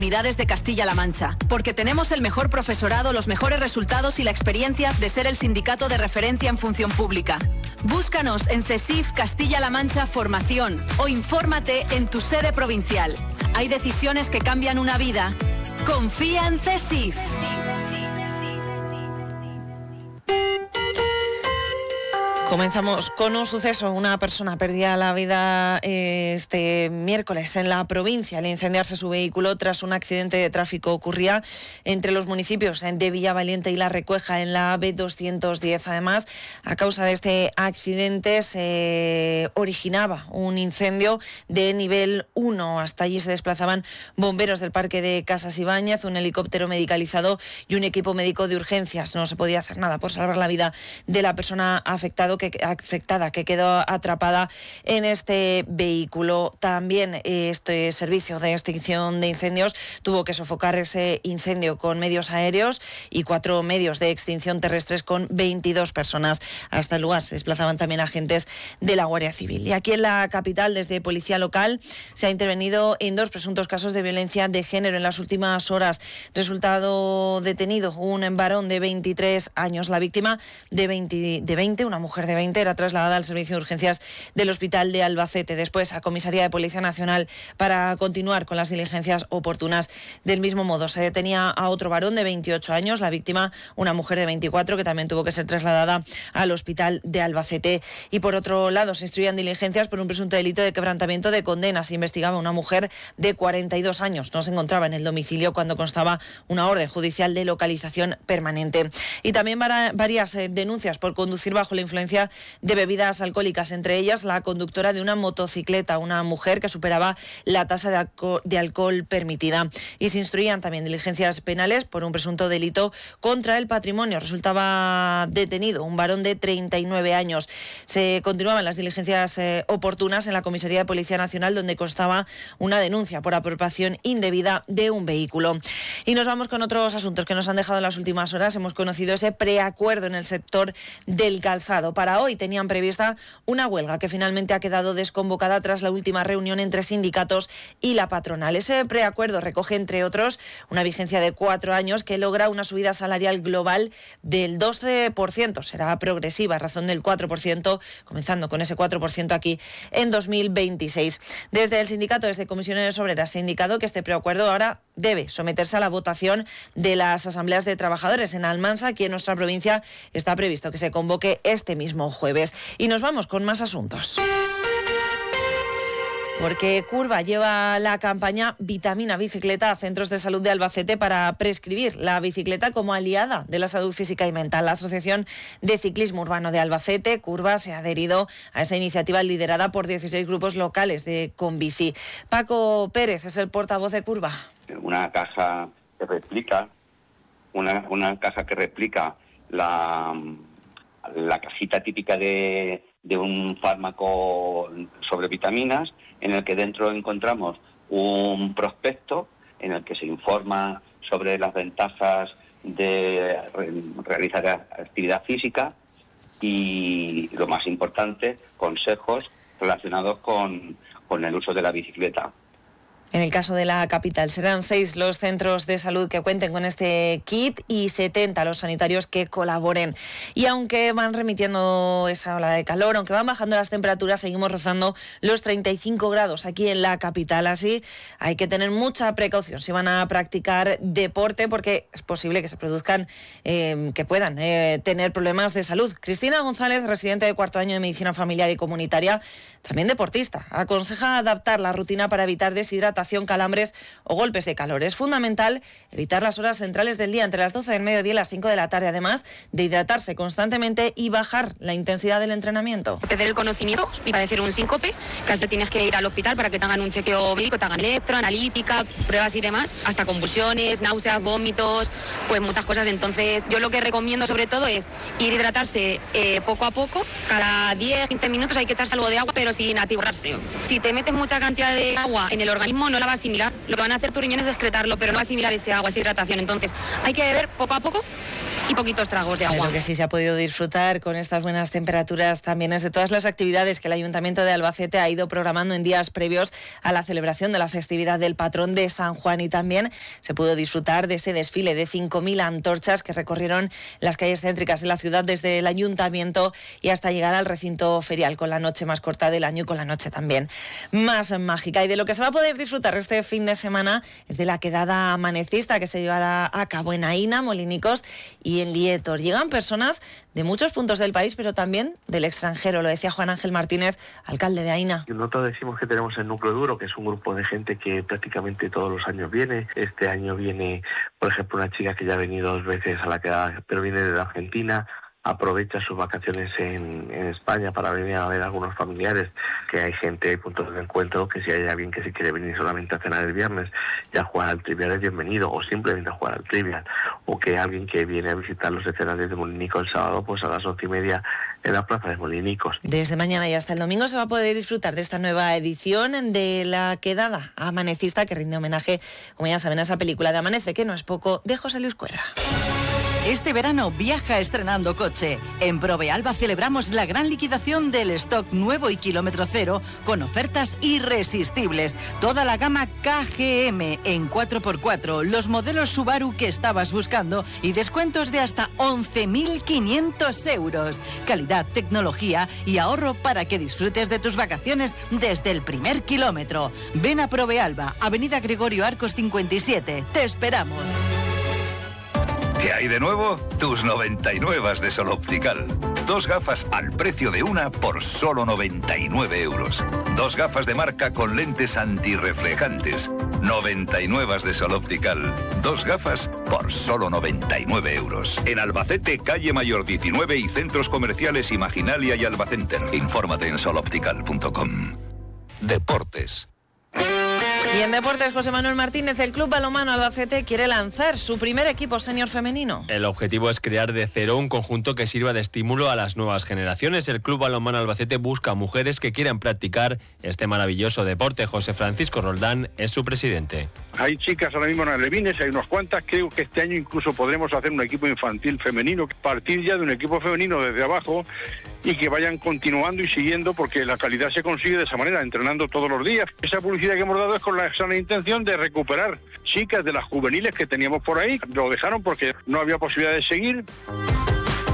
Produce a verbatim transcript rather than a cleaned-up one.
Unidades de Castilla-La Mancha, porque tenemos el mejor profesorado, los mejores resultados y la experiencia de ser el sindicato de referencia en función pública. Búscanos en CESIF Castilla-La Mancha Formación o infórmate en tu sede provincial. Hay decisiones que cambian una vida. Confía en CESIF. Comenzamos con un suceso. Una persona perdía la vida este miércoles en la provincia al incendiarse su vehículo tras un accidente de tráfico. Ocurría entre los municipios de Villavaliente y La Recueja en la A V doscientos diez. Además, a causa de este accidente se originaba un incendio de nivel uno. Hasta allí se desplazaban bomberos del Parque de Casas Ibáñez, un helicóptero medicalizado y un equipo médico de urgencias. No se podía hacer nada por salvar la vida de la persona afectada. Que, afectada que quedó atrapada en este vehículo. También este servicio de extinción de incendios tuvo que sofocar ese incendio con medios aéreos y cuatro medios de extinción terrestres con veintidós personas. Hasta el lugar se desplazaban también agentes de la Guardia Civil. Y aquí en la capital, desde Policía Local, se ha intervenido en dos presuntos casos de violencia de género en las últimas horas. Resultado detenido un varón de veintitrés años. La víctima de veinte, de veinte, una mujer de veinte, era trasladada al servicio de urgencias del Hospital de Albacete, después a Comisaría de Policía Nacional para continuar con las diligencias oportunas. Del mismo modo, se detenía a otro varón de veintiocho años, la víctima, una mujer de veinticuatro, que también tuvo que ser trasladada al Hospital de Albacete. Y por otro lado, se instruían diligencias por un presunto delito de quebrantamiento de condena. Se investigaba una mujer de cuarenta y dos años. No se encontraba en el domicilio cuando constaba una orden judicial de localización permanente. Y también varias denuncias por conducir bajo la influencia de bebidas alcohólicas, entre ellas la conductora de una motocicleta, una mujer que superaba la tasa de, alco- de alcohol permitida. Y se instruían también diligencias penales por un presunto delito contra el patrimonio. Resultaba detenido un varón de treinta y nueve años. Se continuaban las diligencias eh, oportunas en la Comisaría de Policía Nacional, donde constaba una denuncia por apropiación indebida de un vehículo. Y nos vamos con otros asuntos que nos han dejado en las últimas horas. Hemos conocido ese preacuerdo en el sector del calzado. Para hoy tenían prevista una huelga que finalmente ha quedado desconvocada tras la última reunión entre sindicatos y la patronal. Ese preacuerdo recoge, entre otros, una vigencia de cuatro años que logra una subida salarial global del doce por ciento. Será progresiva, a razón del cuatro por ciento, comenzando con ese cuatro por ciento aquí en dos mil veintiséis. Desde el sindicato, desde Comisiones Obreras, se ha indicado que este preacuerdo ahora debe someterse a la votación de las asambleas de trabajadores. En Almansa, aquí en nuestra provincia, está previsto que se convoque este mismo jueves. Y nos vamos con más asuntos. Porque Curva lleva la campaña Vitamina Bicicleta a centros de salud de Albacete para prescribir la bicicleta como aliada de la salud física y mental. La Asociación de Ciclismo Urbano de Albacete, Curva, se ha adherido a esa iniciativa liderada por dieciséis grupos locales de Conbici. Paco Pérez es el portavoz de Curva. Una caja que replica, una, una caja que replica la, la cajita típica de, de un fármaco sobre vitaminas, en el que dentro encontramos un prospecto en el que se informa sobre las ventajas de realizar actividad física y, lo más importante, consejos relacionados con, con el uso de la bicicleta. En el caso de la capital, serán seis los centros de salud que cuenten con este kit y setenta los sanitarios que colaboren. Y aunque van remitiendo esa ola de calor, aunque van bajando las temperaturas, seguimos rozando los treinta y cinco grados aquí en la capital. Así hay que tener mucha precaución si van a practicar deporte, porque es posible que se produzcan, eh, que puedan eh, tener problemas de salud. Cristina González, residente de cuarto año de Medicina Familiar y Comunitaria, también deportista, aconseja adaptar la rutina para evitar deshidratación, calambres o golpes de calor. Es fundamental evitar las horas centrales del día, entre las doce del mediodía y las cinco de la tarde, además de hidratarse constantemente y bajar la intensidad del entrenamiento. Perder el conocimiento y padecer un síncope, que al final tienes que ir al hospital para que te hagan un chequeo médico, te hagan electro, analítica, pruebas y demás, hasta convulsiones, náuseas, vómitos, pues muchas cosas. Entonces yo lo que recomiendo sobre todo es ir a hidratarse eh, poco a poco, cada diez, quince minutos hay que echarse algo de agua, pero sin atiborrarse. Si te metes mucha cantidad de agua en el organismo, no la va a asimilar. Lo que van a hacer tus riñones es excretarlo, pero no va a asimilar ese agua, esa hidratación. Entonces hay que beber poco a poco y poquitos tragos de agua. Lo que sí se ha podido disfrutar con estas buenas temperaturas también es de todas las actividades que el Ayuntamiento de Albacete ha ido programando en días previos a la celebración de la festividad del patrón de San Juan, y también se pudo disfrutar de ese desfile de cinco mil antorchas que recorrieron las calles céntricas de la ciudad desde el Ayuntamiento y hasta llegar al recinto ferial, con la noche más corta del año y con la noche también más mágica. Y de lo que se va a poder disfrutar este fin de semana es de la quedada amanecista que se llevará a cabo en Aína, Molinicos y en Lietor. Llegan personas de muchos puntos del país, pero también del extranjero, lo decía Juan Ángel Martínez, alcalde de Aína. Nosotros decimos que tenemos el núcleo duro, que es un grupo de gente que prácticamente todos los años viene. Este año viene, por ejemplo, una chica que ya ha venido dos veces a la quedada, pero viene de Argentina. Aprovecha sus vacaciones en, en España para venir a ver a algunos familiares, que hay gente, hay puntos de encuentro, que si hay alguien que se quiere venir solamente a cenar el viernes y a jugar al trivial es bienvenido, o simplemente a jugar al trivial, o que alguien que viene a visitar los escenarios de Molinicos el sábado, pues a las once y media en la plaza de Molinicos. Desde mañana y hasta el domingo se va a poder disfrutar de esta nueva edición de la quedada amanecista, que rinde homenaje, como ya saben, a esa película de Amanece, que no es poco, de José Luis Cuerda. Este verano viaja estrenando coche. En Provealba celebramos la gran liquidación del stock nuevo y kilómetro cero con ofertas irresistibles. Toda la gama K G M en cuatro por cuatro, los modelos Subaru que estabas buscando y descuentos de hasta once mil quinientos euros. Calidad, tecnología y ahorro para que disfrutes de tus vacaciones desde el primer kilómetro. Ven a Provealba, Avenida Gregorio Arcos cincuenta y siete. Te esperamos. ¿Qué hay de nuevo? Tus noventa y nueve de Sol Optical. Dos gafas al precio de una por solo noventa y nueve euros. Dos gafas de marca con lentes antirreflejantes. noventa y nueve de Sol Optical. Dos gafas por solo noventa y nueve euros. En Albacete, calle Mayor diecinueve y centros comerciales Imaginalia y Albacenter. Infórmate en sol optical punto com. Deportes. Y en deportes, José Manuel Martínez, el Club Balonmano Albacete quiere lanzar su primer equipo senior femenino. El objetivo es crear de cero un conjunto que sirva de estímulo a las nuevas generaciones. El Club Balonmano Albacete busca mujeres que quieran practicar este maravilloso deporte. José Francisco Roldán es su presidente. Hay chicas ahora mismo en Alevines, hay unas cuantas. Creo que este año incluso podremos hacer un equipo infantil femenino, partir ya de un equipo femenino desde abajo y que vayan continuando y siguiendo, porque la calidad se consigue de esa manera, entrenando todos los días. Esa publicidad que hemos dado es con la sana intención de recuperar chicas de las juveniles que teníamos por ahí. Lo dejaron porque no había posibilidad de seguir.